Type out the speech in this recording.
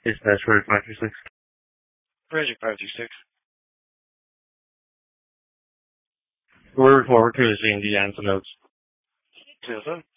Dispatch for 526. Project 526. We're forward to seeing the answer notes. 207.